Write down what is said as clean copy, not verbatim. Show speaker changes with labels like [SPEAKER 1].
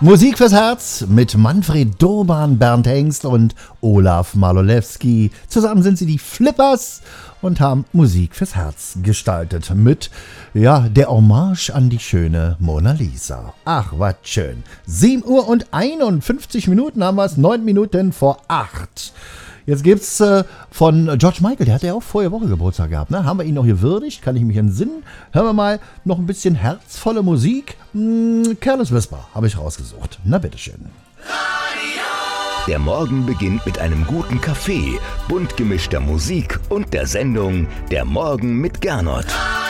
[SPEAKER 1] Musik fürs Herz mit Manfred Durban, Bernd Hengst und Olaf Malolewski. Zusammen sind sie die Flippers und haben Musik fürs Herz gestaltet mit, der Hommage an die schöne Mona Lisa. Ach, was schön. 7 Uhr und 51 Minuten haben wir es, 9 Minuten vor 8. Jetzt gibt's von George Michael, der hat ja auch vorige Woche Geburtstag gehabt, ne? Haben wir ihn noch gewürdigt? Kann ich mich entsinnen? Hören wir mal noch ein bisschen herzvolle Musik. Careless Whisper habe ich rausgesucht. Na bitteschön.
[SPEAKER 2] Der Morgen beginnt mit einem guten Kaffee, bunt gemischter Musik und der Sendung Der Morgen mit Gernot.